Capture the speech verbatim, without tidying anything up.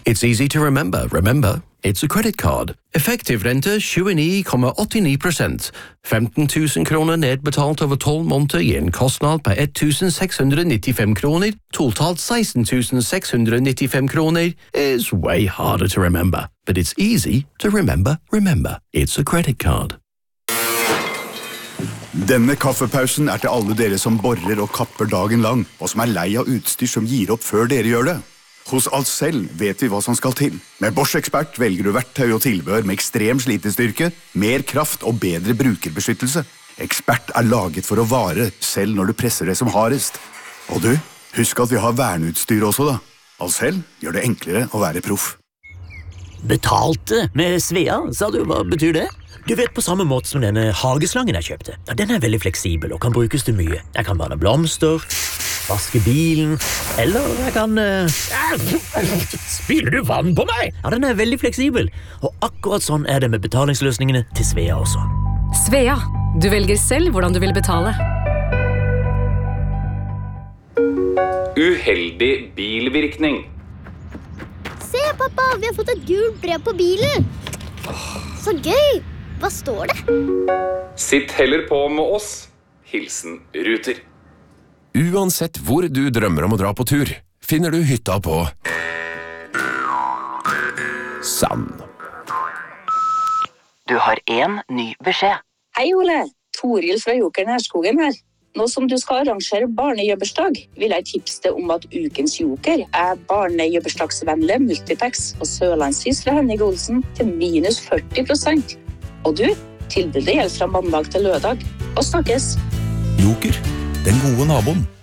It's easy to remember. Remember, it's a credit card. Effektiv rente tjueni komma åttini prosent. femten tusen kroner nedbetalt over tolv måneder gir en kostnad på ett tusen seks hundre nittifem kroner. Totalt seksten tusen seks hundre nittifem kroner is way harder to remember. But it's easy to remember. Remember, it's a credit card. Denne kaffepausen er til alle dere som borer og kapper dagen lang, og som er lei av utstyr som gir opp før dere gjør det. Hos Ahlsell vet vi hva som skal til. Med Bosch Expert velger du verktøy og tilbehør med ekstrem slitestyrke, mer kraft og bedre brukerbeskyttelse. Expert er laget for å vare, selv når du presser det som hardest. Og du, husk at vi har verneutstyr også da. Ahlsell gjør det enklere å være proff. Betalte med Svea, sa du. Hva betyr det? Du vet på samme måte som denne hageslangen jeg kjøpte. Ja, den er veldig fleksibel og kan brukes til mye. Jeg kan vanne blomster, vaske bilen, eller jeg kan... Uh... Spiller du vann på meg? Ja, den er veldig fleksibel. Og akkurat sånn er det med betalingsløsningene til Svea også. Svea. Du velger selv hvordan du vil betale. Uheldig bilvirkning. Se, pappa, vi har fått et gult brev på bilen. Så gøy! Hva står det? Sitt heller på med oss. Hilsen Ruter. Uansett hvor du drømmer om å dra på tur, finner du hytta på Sand. Du har en ny beskjed. Hei, Ole. Toril fra Joker Nærskogen her. Nå som du skal arrangere barnejøbbersdag, vil jeg tipse deg om at ukens Joker er barnejøbbersdagsvennlig multipacks og sørlandsfisk fra Henning Olsen til minus førti prosent. Og du, tilbudet gjelder fra mandag til lørdag. Og snakkes! Joker, den gode naboen.